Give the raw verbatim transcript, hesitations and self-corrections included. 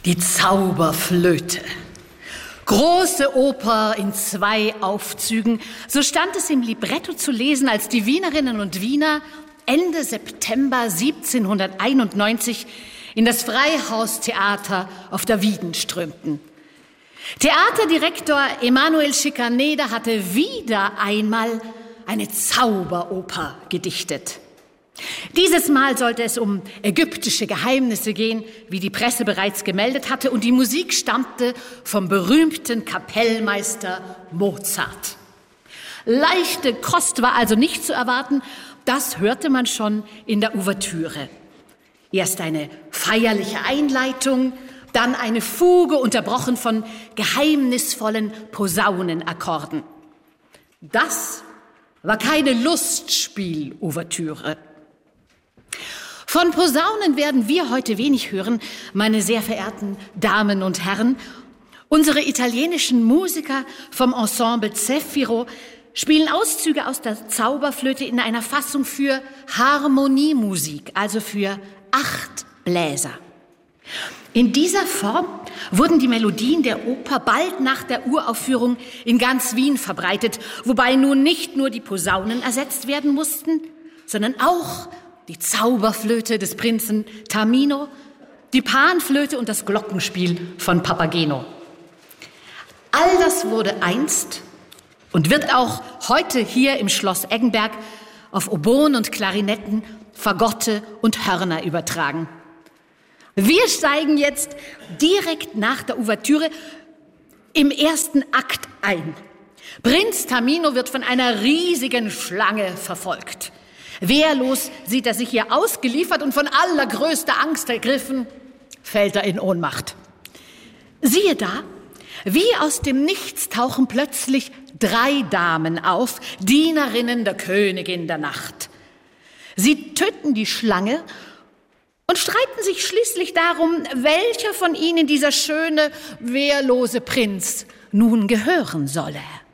Die Zauberflöte. Große Oper in zwei Aufzügen. So stand es im Libretto zu lesen, als die Wienerinnen und Wiener Ende September siebzehnhunderteinundneunzig in das Freihaustheater auf der Wieden strömten. Theaterdirektor Emanuel Schikaneder hatte wieder einmal eine Zauberoper gedichtet. Dieses Mal sollte es um ägyptische Geheimnisse gehen, wie die Presse bereits gemeldet hatte, und die Musik stammte vom berühmten Kapellmeister Mozart. Leichte Kost war also nicht zu erwarten, das hörte man schon in der Ouvertüre. Erst eine feierliche Einleitung, dann eine Fuge, unterbrochen von geheimnisvollen Posaunenakkorden. Das war keine Lustspiel-Ouvertüre. Von Posaunen werden wir heute wenig hören, meine sehr verehrten Damen und Herren. Unsere italienischen Musiker vom Ensemble Zeffiro spielen Auszüge aus der Zauberflöte in einer Fassung für Harmoniemusik, also für acht Bläser. In dieser Form wurden die Melodien der Oper bald nach der Uraufführung in ganz Wien verbreitet, wobei nun nicht nur die Posaunen ersetzt werden mussten, sondern auch die Zauberflöte des Prinzen Tamino, die Panflöte und das Glockenspiel von Papageno. All das wurde einst und wird auch heute hier im Schloss Eggenberg auf Oboen und Klarinetten, Fagotte und Hörner übertragen. Wir steigen jetzt direkt nach der Ouvertüre im ersten Akt ein. Prinz Tamino wird von einer riesigen Schlange verfolgt. Wehrlos sieht er sich hier ausgeliefert und von allergrößter Angst ergriffen, fällt er in Ohnmacht. Siehe da, wie aus dem Nichts tauchen plötzlich drei Damen auf, Dienerinnen der Königin der Nacht. Sie töten die Schlange und streiten sich schließlich darum, welcher von ihnen dieser schöne, wehrlose Prinz nun gehören solle.